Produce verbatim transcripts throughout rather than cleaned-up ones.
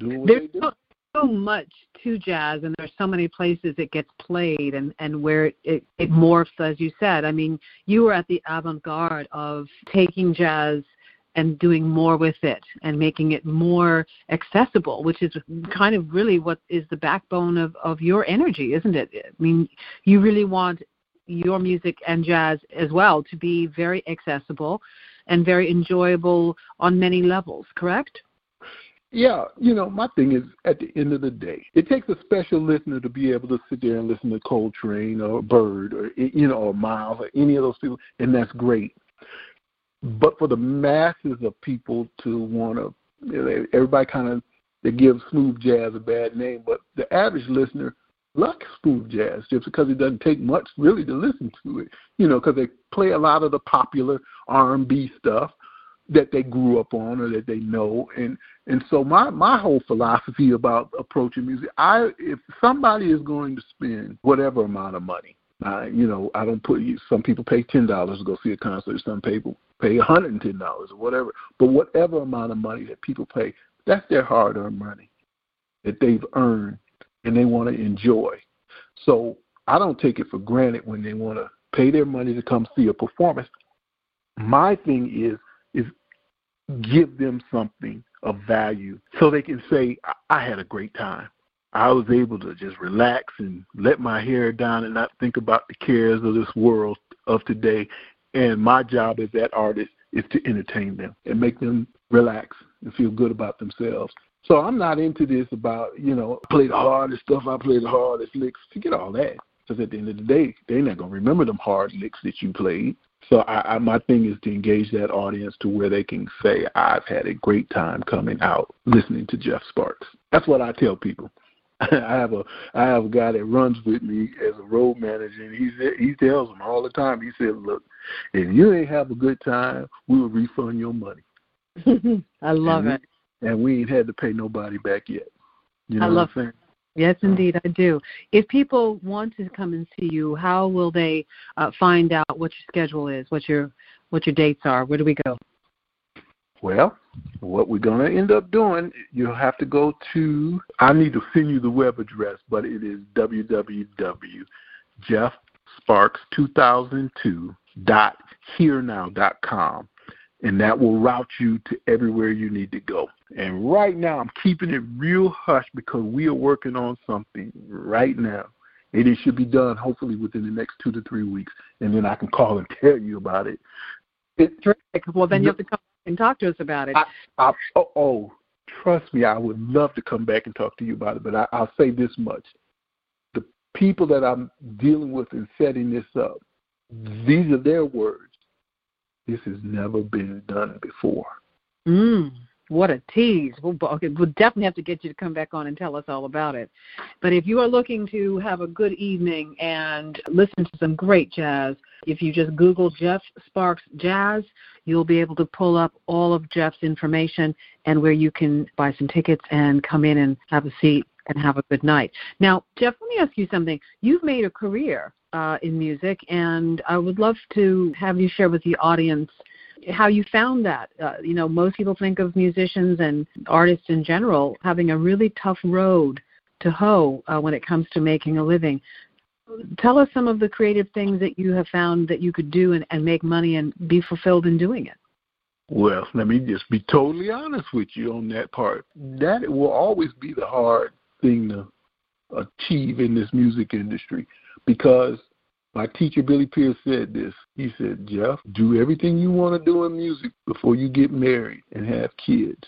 doing what There's they do. So, so much to jazz, and there's so many places it gets played and, and where it, it, it morphs, as you said. I mean, you were at the avant-garde of taking jazz and doing more with it and making it more accessible, which is kind of really what is the backbone of, of your energy, isn't it? I mean, you really want your music and jazz as well to be very accessible and very enjoyable on many levels, correct? Yeah, you know, my thing is, at the end of the day, it takes a special listener to be able to sit there and listen to Coltrane or Bird or, you know, or Miles or any of those people, and that's great. But for the masses of people to want to, you know, everybody kind of, they give smooth jazz a bad name, but the average listener likes smooth jazz just because it doesn't take much really to listen to it, you know, because they play a lot of the popular R and B stuff that they grew up on or that they know. And and so my, my whole philosophy about approaching music, I if somebody is going to spend whatever amount of money, I, you know, I don't put you, some people pay ten dollars to go see a concert, some people pay one hundred ten dollars or whatever, but whatever amount of money that people pay, that's their hard-earned money that they've earned and they want to enjoy. So I don't take it for granted when they want to pay their money to come see a performance. My thing is, is give them something of value so they can say, I, I had a great time. I was able to just relax and let my hair down and not think about the cares of this world of today. And my job as that artist is to entertain them and make them relax and feel good about themselves. So I'm not into this about, you know, play the hardest stuff, I play the hardest licks. Forget all that. Because at the end of the day, they're not going to remember them hard licks that you played. So I, I, my thing is to engage that audience to where they can say, I've had a great time coming out listening to Jeff Sparks. That's what I tell people. I have a I have a guy that runs with me as a road manager, and he he tells them all the time. He said, "Look, if you ain't have a good time, we will refund your money." I love and it. We, and we ain't had to pay nobody back yet. You know I love what I'm saying? Yes, indeed, I do. If people want to come and see you, how will they uh, find out what your schedule is, what your what your dates are? Where do we go? Well, what we're going to end up doing, you'll have to go to, I need to send you the web address, but it is w w w dot jeff sparks two thousand two dot here now dot com, and that will route you to everywhere you need to go. And right now, I'm keeping it real hush because we are working on something right now. And it should be done hopefully within the next two to three weeks, and then I can call and tell you about it. it Terrific. Well, then you have to come and talk to us about it. I, I, oh, oh, trust me, I would love to come back and talk to you about it, but I, I'll say this much. The people that I'm dealing with and setting this up, these are their words. This has never been done before. Mm, what a tease. We'll, okay, we'll definitely have to get you to come back on and tell us all about it. But if you are looking to have a good evening and listen to some great jazz, if you just Google Jeff Sparks Jazz, you'll be able to pull up all of Jeff's information and where you can buy some tickets and come in and have a seat and have a good night. Now, Jeff, let me ask you something. You've made a career uh, in music, and I would love to have you share with the audience how you found that. Uh, you know, most people think of musicians and artists in general having a really tough road to hoe uh, when it comes to making a living. Tell us some of the creative things that you have found that you could do and, and make money and be fulfilled in doing it. Well, let me just be totally honest with you on that part. That will always be the hard thing to achieve in this music industry, because my teacher, Billy Pierce, said this. He said, Jeff, do everything you want to do in music before you get married and have kids.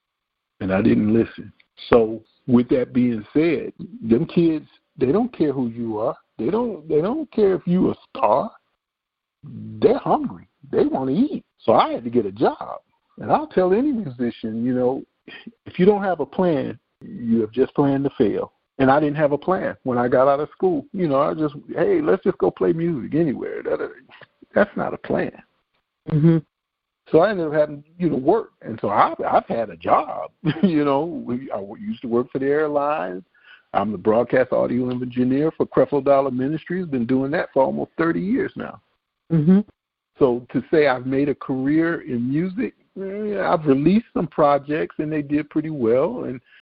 And I didn't listen. So with that being said, them kids, they don't care who you are. They don't they don't care if you're a star. They're hungry. They want to eat. So I had to get a job. And I'll tell any musician, you know, if you don't have a plan, you have just planned to fail. And I didn't have a plan when I got out of school. You know, I just, hey, let's just go play music anywhere. That, that's not a plan. Mm-hmm. So I ended up having, you know, work. And so I've, I've had a job. you know, we, I used to work for the airlines. I'm the broadcast audio engineer for Creflo Dollar Ministries. Been doing that for almost thirty years now. Mm-hmm. So to say I've made a career in music, eh, I've released some projects and they did pretty well. And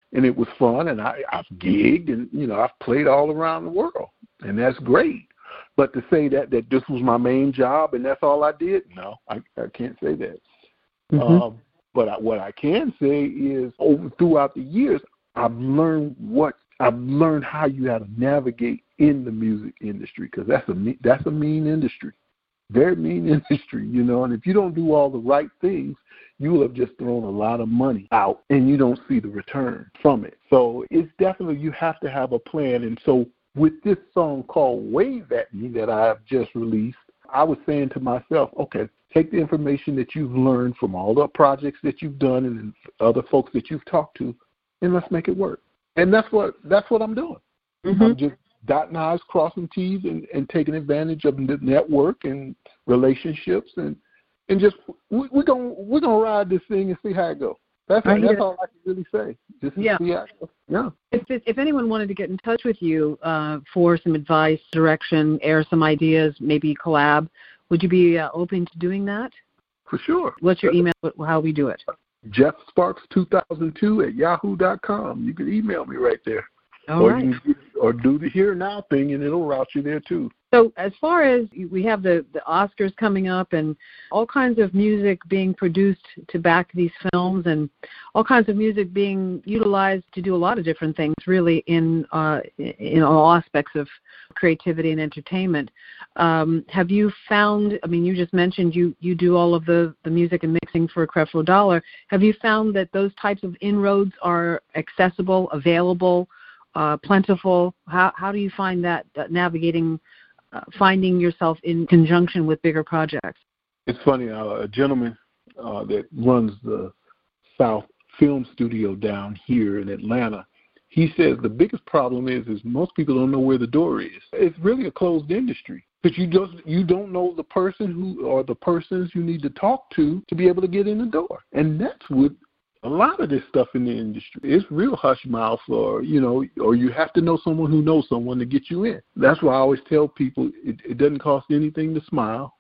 and it was fun, and I, I've gigged, and, you know, I've played all around the world, and that's great. But to say that, that this was my main job and that's all I did, no, I, I can't say that. Mm-hmm. Um, but I, what I can say is over throughout the years, I've learned what I've learned how you have to navigate in the music industry, because that's a that's a mean industry, very mean industry, you know. And if you don't do all the right things, you will have just thrown a lot of money out, and you don't see the return from it. So it's definitely, you have to have a plan. And so with this song called "Wave at Me" that I have just released, I was saying to myself, okay, take the information that you've learned from all the projects that you've done and other folks that you've talked to, and let's make it work. And that's what that's what I'm doing. Mm-hmm. I'm just dotting I's, crossing T's, and, and taking advantage of the network and relationships, and and just we, we're gonna we're gonna ride this thing and see how it goes. That's all, that's all I can really say. Just yeah. See how it goes. Yeah. If if anyone wanted to get in touch with you uh, for some advice, direction, air some ideas, maybe collab, would you be uh, open to doing that? For sure. What's your email? How we do it? Jeff Sparks two thousand two at yahoo dot com. You can email me right there. All or right. You can, or do the Here Now thing, and it'll route you there, too. So as far as we have the, the Oscars coming up and all kinds of music being produced to back these films, and all kinds of music being utilized to do a lot of different things, really, in uh, in all aspects of creativity and entertainment, um, have you found, I mean, you just mentioned you, you do all of the, the music and mixing for Creflo Dollar. Have you found that those types of inroads are accessible, available, uh, plentiful? How, how do you find that, that navigating Uh, finding yourself in conjunction with bigger projects? It's funny, uh, a gentleman uh, that runs the South Film Studio down here in Atlanta, he says the biggest problem is is most people don't know where the door is. It's really a closed industry, because you just you don't know the person who or the persons you need to talk to to be able to get in the door. And that's what a lot of this stuff in the industry, it's real hush mouth, or, you know, or you have to know someone who knows someone to get you in. That's why I always tell people it, it doesn't cost anything to smile.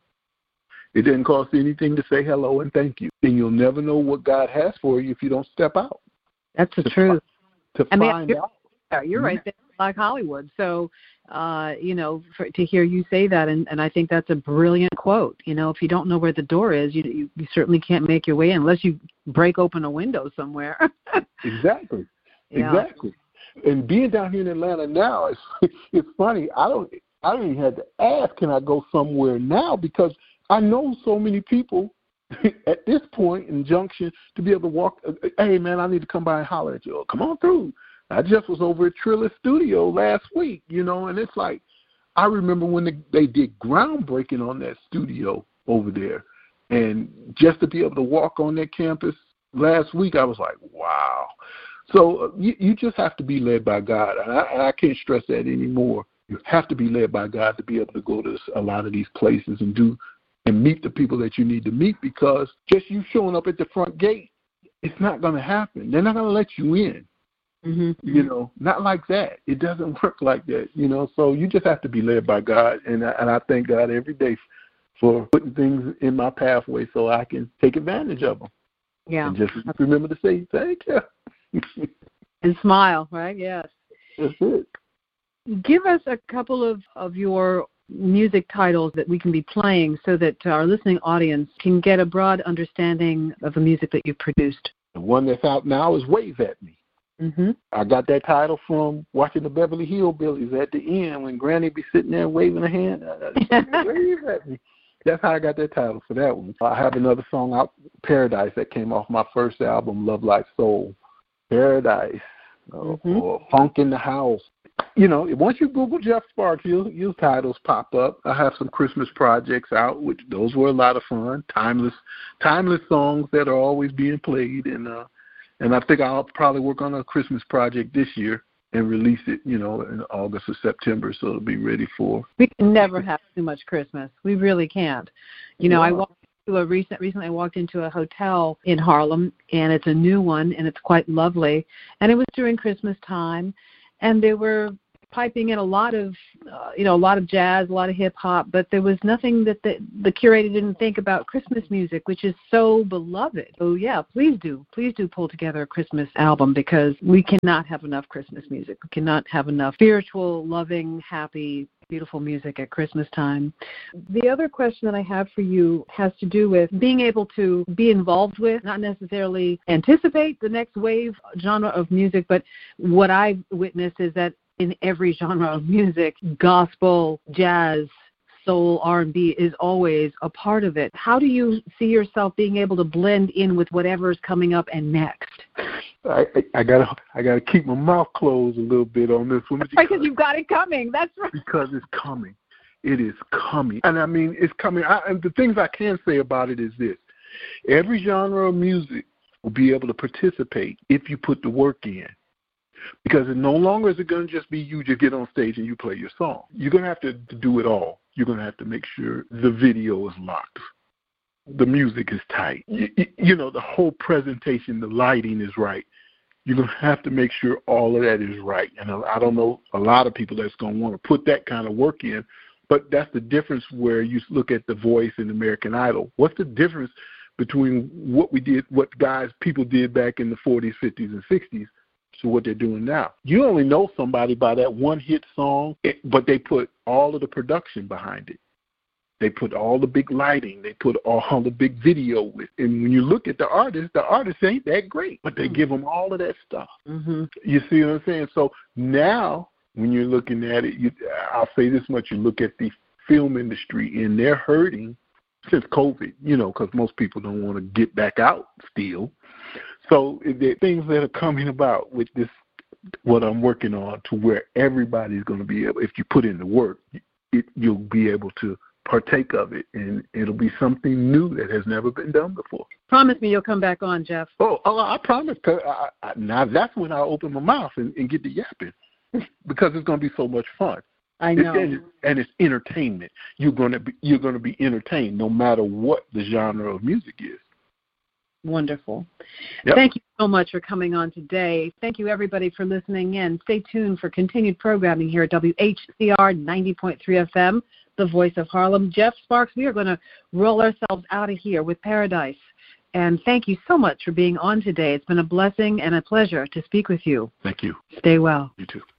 It doesn't cost anything to say hello and thank you. And you'll never know what God has for you if you don't step out. That's the truth. To I mean, find you're, out. Yeah, you're right there, like Hollywood. So, uh, you know, for, to hear you say that, and, and I think that's a brilliant quote. You know, if you don't know where the door is, you you, you certainly can't make your way in unless you break open a window somewhere. Exactly. Yeah. Exactly. And being down here in Atlanta now, it's it's funny. I don't I don't even have to ask, can I go somewhere now? Because I know so many people at this point in Junction to be able to walk. Hey, man, I need to come by and holler at you. Oh, come on through. I just was over at Trilla Studio last week, you know, and it's like, I remember when the, they did groundbreaking on that studio over there, and just to be able to walk on that campus last week, I was like, wow. So uh, you, you just have to be led by God, and I, and I can't stress that anymore. You have to be led by God to be able to go to a lot of these places and do and meet the people that you need to meet, because just you showing up at the front gate, it's not going to happen. They're not going to let you in. Mm-hmm. You know, not like that. It doesn't work like that, you know. So you just have to be led by God, and I, and I thank God every day for putting things in my pathway so I can take advantage of them. Yeah. And just remember to say thank you. And smile, right? Yes. That's it. Give us a couple of, of your music titles that we can be playing so that our listening audience can get a broad understanding of the music that you've produced. The one that's out now is Wave at Me. Mm-hmm. I got that title from watching the Beverly Hillbillies at the end when Granny be sitting there waving her hand. Wave at me. That's how I got that title for that one. I have another song out, Paradise, that came off my first album, Love Like Soul. Paradise, mm-hmm. or Funk in the House. You know, once you Google Jeff Sparks, you'll, you'll titles pop up. I have some Christmas projects out, which those were a lot of fun. Timeless, timeless songs that are always being played, and uh, and I think I'll probably work on a Christmas project this year and release it, you know, in August or September, so it'll be ready for. We can never have too much Christmas. We really can't. You know, wow. I walked into a recent. Recently, I walked into a hotel in Harlem, and it's a new one, and it's quite lovely. And it was during Christmas time, and there were piping in a lot of, uh, you know, a lot of jazz, a lot of hip hop, but there was nothing that the, the curator didn't think about Christmas music, which is so beloved. So yeah, please do, please do pull together a Christmas album, because we cannot have enough Christmas music. We cannot have enough spiritual, loving, happy, beautiful music at Christmas time. The other question that I have for you has to do with being able to be involved with, not necessarily anticipate the next wave genre of music, but what I've witnessed is that in every genre of music, gospel, jazz, soul, R and B is always a part of it. How do you see yourself being able to blend in with whatever's coming up and next? I, I, I gotta I gotta keep my mouth closed a little bit on this one, because, because you've got it coming. That's right. Because it's coming. It is coming, and I mean it's coming. I, and the things I can say about it is this: every genre of music will be able to participate if you put the work in. Because it no longer is it going to just be you just get on stage and you play your song. You're going to have to, to do it all. You're going to have to make sure the video is locked. The music is tight. You, you know, the whole presentation, the lighting is right. You're going to have to make sure all of that is right. And I don't know a lot of people that's going to want to put that kind of work in, but that's the difference where you look at The Voice and American Idol. What's the difference between what we did, what guys, people did back in the forties, fifties, and sixties to what they're doing now? You only know somebody by that one hit song, but they put all of the production behind it. They put all the big lighting. They put all the big video with. And when you look at the artists, the artists ain't that great, but they mm-hmm. give them all of that stuff. Mm-hmm. You see what I'm saying? So now when you're looking at it, you, I'll say this much, you look at the film industry, and they're hurting since COVID, you know, because most people don't want to get back out still. So the things that are coming about with this, what I'm working on, to where everybody's going to be able, if you put in the work, it, you'll be able to partake of it, and it'll be something new that has never been done before. Promise me you'll come back on, Jeff. Oh, oh I promise. I, I, now that's when I open my mouth and, and get to yapping, because it's going to be so much fun. I know. It, and, and it's entertainment. You're going to be you're going to be entertained no matter what the genre of music is. Wonderful. Yep. Thank you so much for coming on today. Thank you, everybody, for listening in. Stay tuned for continued programming here at W H C R ninety point three F M, the voice of Harlem. Jeff Sparks, we are going to roll ourselves out of here with Paradise. And thank you so much for being on today. It's been a blessing and a pleasure to speak with you. Thank you. Stay well. You too.